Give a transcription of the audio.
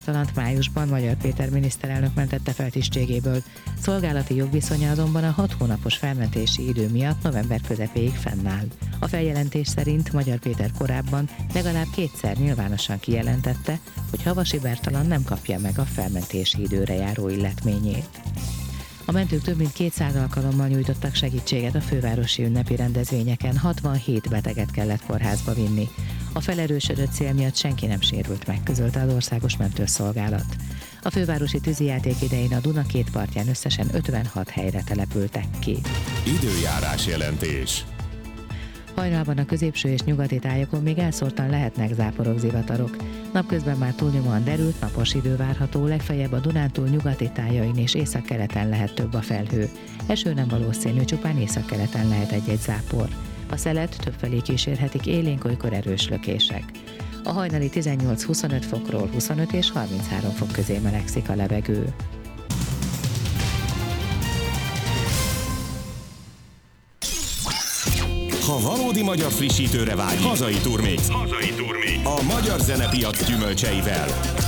Bertalant májusban Magyar Péter miniszterelnök mentette fel tisztségéből. Szolgálati jogviszonya azonban a 6 hónapos felmentési idő miatt november közepéig fennáll. A feljelentés szerint Magyar Péter korábban legalább 2-szer nyilvánosan kijelentette, hogy Havasi Bertalan nem kapja meg a felmentési időre járó illetményét. A mentők több mint 200 alkalommal nyújtottak segítséget a fővárosi ünnepi rendezvényeken, 67 beteget kellett kórházba vinni. A felerősödött cél miatt senki nem sérült meg, közölte az Országos Mentőszolgálat. A fővárosi tűzijáték idején a Duna két partján összesen 56 helyre települtek ki. Időjárás jelentés. Hajnalban a középső és nyugati tájakon még elszórtan lehetnek záporok, zivatarok. Napközben már túlnyomóan derült, napos idő várható, legfeljebb a Dunántúl nyugati tájain és északkeleten lehet több a felhő. Eső nem valószínű, csupán északkeleten lehet egy-egy zápor. A szelet többfelé kísérhetik élénk, olykor erős lökések. A hajnali 18-25 fokról 25 és 33 fok közé melegszik a levegő. Ha valódi magyar frissítőre vágy, hazai Turmix. A magyar zenepiac gyümölcseivel.